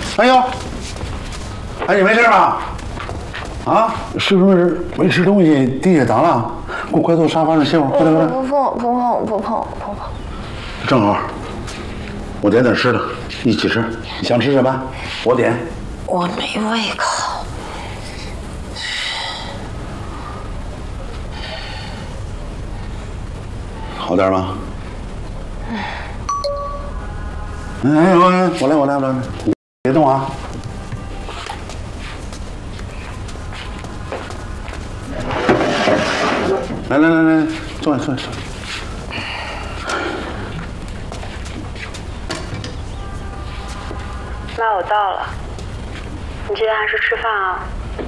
哎呦，哎，你没事吧？啊，是不是没吃东西低血糖了？给我快坐沙发上歇会儿，快点快点。 不碰。 正好，我点吃的，一起吃。你想吃什么？我点。 我没胃口。 好点吗？哎，我来，别动啊！来，坐下。 妈，我到了，你记得按时吃饭啊。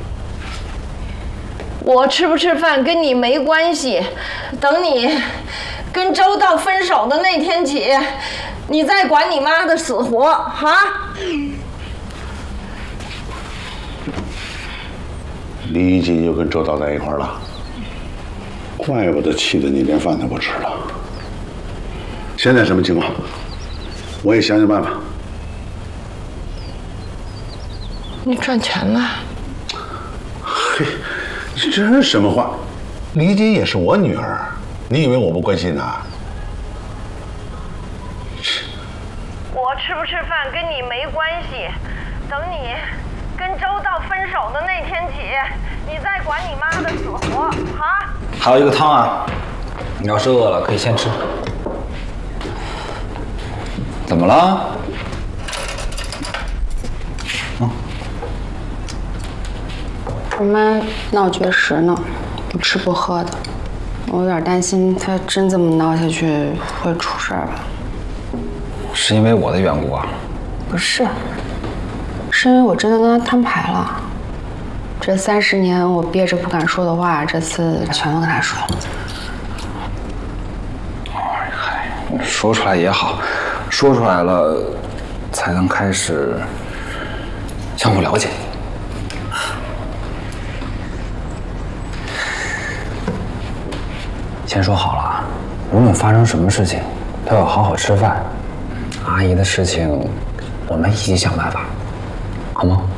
我吃不吃饭跟你没关系，等你跟周道分手的那天起，你再管你妈的死活哈。 李一锦又跟周道在一块儿了，怪不得气得你连饭都不吃了。现在什么情况？我也想办法。 你赚钱了？ 嘿，这是什么话？李锦也是我女儿，你以为我不关心她？ 我吃不吃饭跟你没关系，等你跟周道分手的那天起，你再管你妈的死活哈。 还有一个汤啊，你要是饿了可以先吃。怎么了？ 我妈闹绝食呢，不吃不喝的，我有点担心她真这么闹下去会出事儿吧？ 是因为我的缘故啊？ 不是，是因为我真的跟她摊牌了。这30年我憋着不敢说的话，这次全都跟她说了。 嗨，说出来也好，说出来了，才能开始相互了解。先说好了，无论发生什么事情，都要好好吃饭。阿姨的事情，我们一起想办法，好吗？